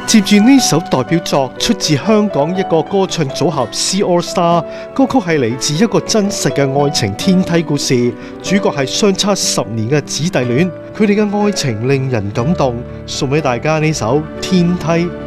接住呢首代表作出自香港一個歌唱組合 C AllStar， 歌曲係嚟自一個真實嘅愛情天梯故事，主角係相差10年嘅姊弟戀，佢哋嘅愛情令人感動，送俾大家呢首天梯。